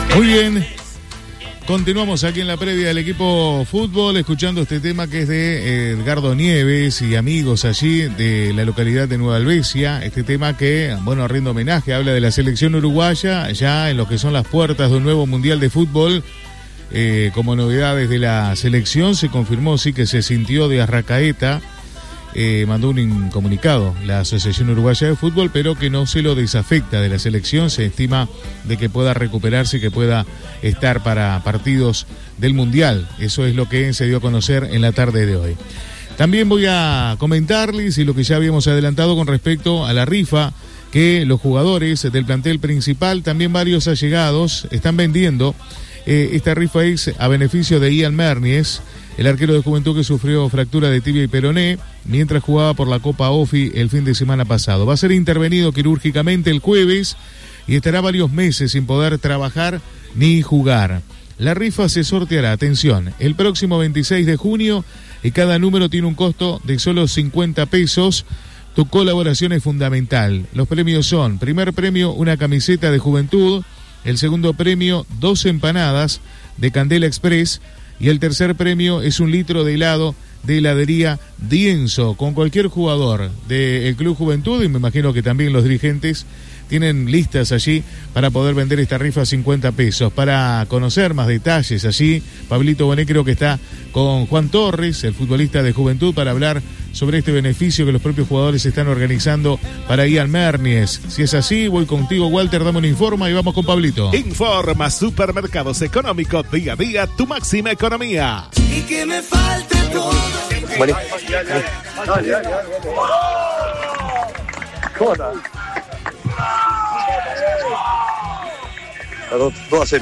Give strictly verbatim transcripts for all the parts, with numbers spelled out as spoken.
Muy bien, continuamos aquí en la previa del equipo fútbol, escuchando este tema que es de Edgardo Nieves y amigos allí de la localidad de Nueva Albesia. Este tema que, bueno, rinde homenaje, habla de la selección uruguaya, ya en lo que son las puertas de un nuevo mundial de fútbol. Eh, como novedades de la selección, se confirmó sí que se sintió de Arracaeta. Eh, mandó un comunicado la Asociación Uruguaya de Fútbol, pero que no se lo desafecta de la selección. Se estima de que pueda recuperarse y que pueda estar para partidos del Mundial. Eso es lo que se dio a conocer en la tarde de hoy. También voy a comentarles y lo que ya habíamos adelantado con respecto a la rifa, que los jugadores del plantel principal, también varios allegados, están vendiendo. Eh, esta rifa es a beneficio de Ian Mernies, el arquero de Juventud que sufrió fractura de tibia y peroné mientras jugaba por la Copa OFI el fin de semana pasado. Va a ser intervenido quirúrgicamente el jueves y estará varios meses sin poder trabajar ni jugar. La rifa se sorteará, atención, el próximo veintiséis de junio y cada número tiene un costo de solo cincuenta pesos. Tu colaboración es fundamental. Los premios son: primer premio, una camiseta de Juventud; el segundo premio, dos empanadas de Candela Express; y el tercer premio es un litro de helado de heladería Dienzo. Con cualquier jugador del Club Juventud, y me imagino que también los dirigentes tienen listas allí para poder vender esta rifa a cincuenta pesos. Para conocer más detalles allí, Pablito Bonet creo que está con Juan Torres, el futbolista de Juventud, para hablar sobre este beneficio que los propios jugadores están organizando para Ian Mernies. Si es así, voy contigo, Walter, dame un informa y vamos con Pablito. Informa Supermercados Económicos, día a día, tu máxima economía. Y que me falte todo. Vale. Dale, dale, dale. Hola. dos a cero.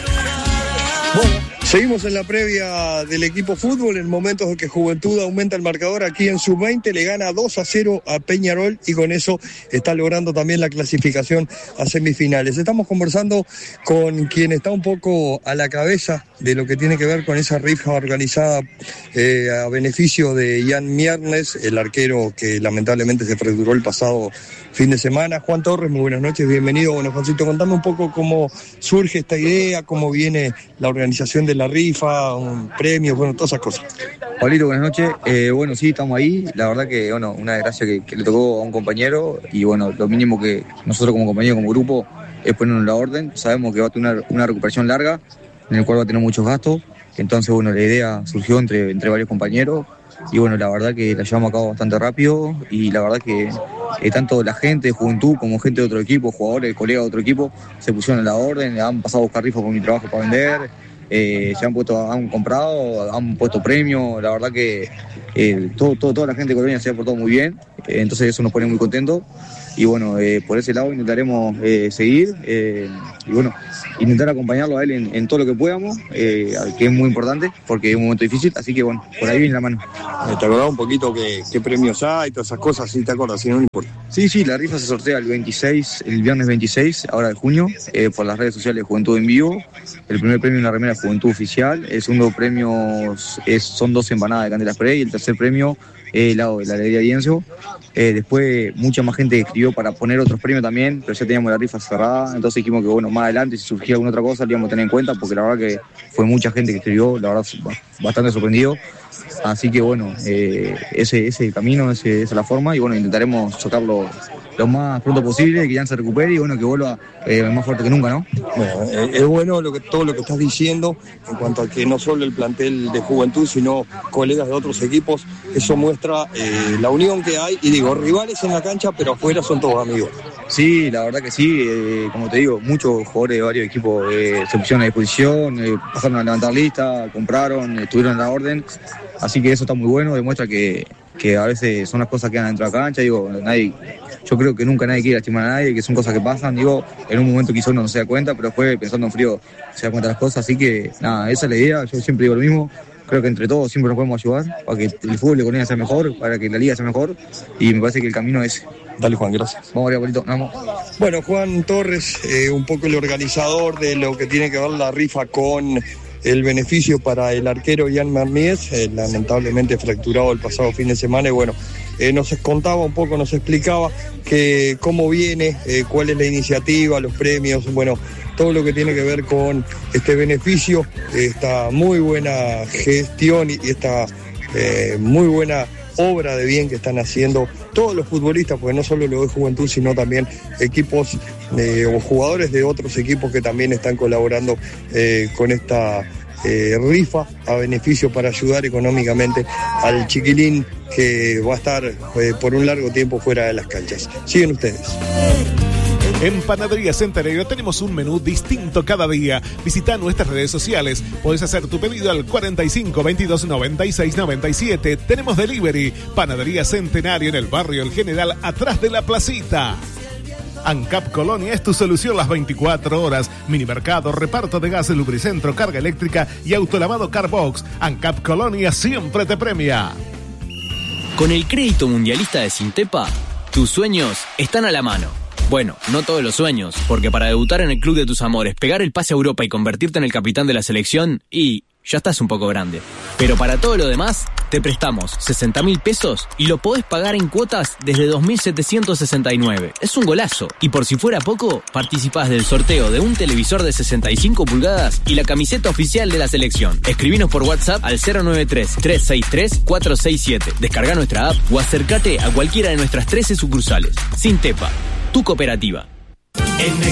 Bueno, seguimos en la previa del equipo fútbol en momentos en que Juventud aumenta el marcador aquí en sub veinte, le gana dos a cero a Peñarol y con eso está logrando también la clasificación a semifinales. Estamos conversando con quien está un poco a la cabeza de lo que tiene que ver con esa rifa organizada eh, a beneficio de Ian Mernies, el arquero que lamentablemente se fracturó el pasado fin de semana. Juan Torres, muy buenas noches, bienvenido. Bueno, Juancito, contame un poco cómo surge esta idea, cómo viene la organización de la rifa, un premio, bueno, todas esas cosas. Pablito, buenas noches. Eh, bueno, sí, estamos ahí. La verdad que, bueno, una desgracia que, que le tocó a un compañero y, bueno, lo mínimo que nosotros como compañero, como grupo, es ponernos la orden. Sabemos que va a tener una, una recuperación larga, en el cual va a tener muchos gastos. Entonces, bueno, la idea surgió entre, entre varios compañeros y, bueno, la verdad que la llevamos a cabo bastante rápido y la verdad que eh, tanto la gente de Juventud como gente de otro equipo, jugadores, colegas de otro equipo, se pusieron en la orden, han pasado a buscar rifas por mi trabajo para vender, eh, se han puesto, han comprado, han puesto premios, la verdad que eh, todo, todo, toda la gente de Colonia se ha portado muy bien, eh, entonces eso nos pone muy contentos. Y bueno, eh, por ese lado intentaremos eh, seguir eh, y bueno, intentar acompañarlo a él en, en todo lo que podamos, eh, que es muy importante porque es un momento difícil, así que bueno, por ahí viene la mano. ¿Te acordás un poquito qué, qué premios hay, todas esas cosas? Sí, te acuerdas, si no, no importa. Sí, sí, la rifa se sortea el veintiséis, el viernes veintiséis, ahora de junio, eh, por las redes sociales de Juventud en Vivo. El primer premio es una remera de Juventud Oficial, el segundo premio es, son dos empanadas de Candela Spray y el tercer premio el helado de la heladería Dienzo. Eh, después mucha más gente escribió para poner otros premios también, pero ya teníamos la rifa cerrada, entonces dijimos que bueno, más adelante si surgía alguna otra cosa lo íbamos a tener en cuenta, porque la verdad que fue mucha gente que escribió, la verdad bastante sorprendido. Así que bueno, eh, ese es el camino, ese, esa es la forma y bueno, intentaremos sacarlo lo más pronto posible, que ya se recupere y bueno, que vuelva eh, más fuerte que nunca, ¿no? Bueno, eh, es bueno lo que, todo lo que estás diciendo en cuanto a que no solo el plantel de Juventud, sino colegas de otros equipos, eso muestra eh, la unión que hay y digo, rivales en la cancha, pero afuera son todos amigos. Sí, la verdad que sí, eh, como te digo, muchos jugadores de varios equipos eh, se pusieron a disposición, eh, pasaron a levantar lista, compraron, estuvieron en la orden, así que eso está muy bueno, demuestra que, que a veces son las cosas que quedan dentro de la cancha, digo, nadie, yo creo que nunca nadie quiere lastimar a nadie, que son cosas que pasan, digo, en un momento quizá uno no se da cuenta, pero después pensando en frío se da cuenta de las cosas, así que nada, esa es la idea, yo siempre digo lo mismo. Creo que entre todos siempre nos podemos ayudar para que el fútbol de Colonia sea mejor, para que la liga sea mejor y me parece que el camino es ese. Dale, Juan, gracias. Vamos arriba, Polito, vamos. Bueno, Juan Torres, eh, un poco el organizador de lo que tiene que ver la rifa con el beneficio para el arquero Ian Mernies, eh, lamentablemente fracturado el pasado fin de semana y bueno, eh, nos contaba un poco, nos explicaba que cómo viene, eh, cuál es la iniciativa, los premios, bueno, todo lo que tiene que ver con este beneficio, esta muy buena gestión y esta eh, muy buena obra de bien que están haciendo todos los futbolistas, porque no solo lo de Juventud, sino también equipos eh, o jugadores de otros equipos que también están colaborando eh, con esta eh, rifa a beneficio para ayudar económicamente al chiquilín que va a estar eh, por un largo tiempo fuera de las canchas. Siguen ustedes. En Panadería Centenario tenemos un menú distinto cada día. Visita nuestras redes sociales. Puedes hacer tu pedido al cuarenta y cinco, veintidós, noventa y seis, noventa y siete. Tenemos delivery. Panadería Centenario en el barrio El General, atrás de la placita. ANCAP Colonia es tu solución las veinticuatro horas. Minimercado, reparto de gas, lubricentro, carga eléctrica y autolavado Carbox. ANCAP Colonia siempre te premia. Con el crédito mundialista de Sintepa, tus sueños están a la mano. Bueno, no todos los sueños, porque para debutar en el club de tus amores, pegar el pase a Europa y convertirte en el capitán de la selección, y ya estás un poco grande. Pero para todo lo demás, te prestamos sesenta mil pesos y lo podés pagar en cuotas desde dos mil setecientos sesenta y nueve. Es un golazo. Y por si fuera poco, participás del sorteo de un televisor de sesenta y cinco pulgadas y la camiseta oficial de la selección. Escribinos por WhatsApp al cero nueve tres, tres seis tres, cuatro seis siete. Descarga nuestra app o acércate a cualquiera de nuestras trece sucursales. Sintepa, tu cooperativa.